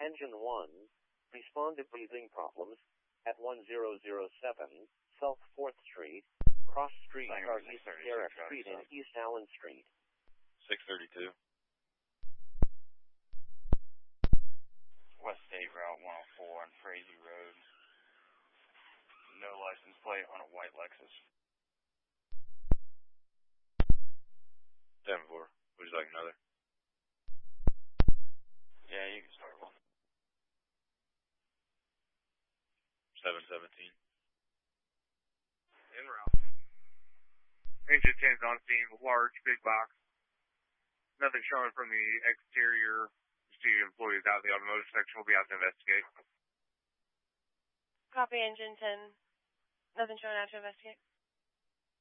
Engine 1, respond to breathing problems at 1007 South 4th Street, Cross Street, or East Garrett Street, and East Allen Street. 632. West State Route 104 on Frazee Road. No license plate on a white Lexus. 7-4. Would you like another? Yeah, you can start one. 717. En route. Engine 10's on scene with large, big box. Nothing showing from the exterior. Student employees out in the automotive section will be out to investigate. Copy, Engine 10. Nothing showing out to investigate.